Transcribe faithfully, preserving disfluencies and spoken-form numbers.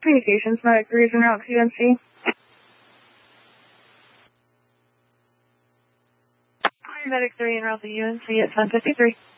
Communications, Medic three is en route to U N C. Medic three en route to U N C at ten fifty-three.